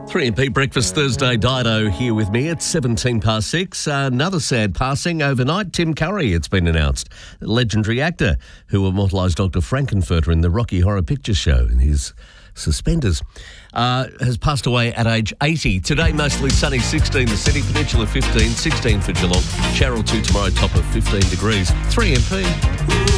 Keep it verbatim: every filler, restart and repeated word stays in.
three M P Breakfast Thursday, Dido here with me at seventeen past six. Uh, another sad passing overnight, Tim Curry, it's been announced. Legendary actor who immortalised Doctor Frankenfurter in the Rocky Horror Picture Show in his suspenders, uh, has passed away at age eighty. Today, mostly sunny, sixteen the city, Peninsula fifteen, sixteen for Geelong, Cheryl two tomorrow, top of fifteen degrees. three M P.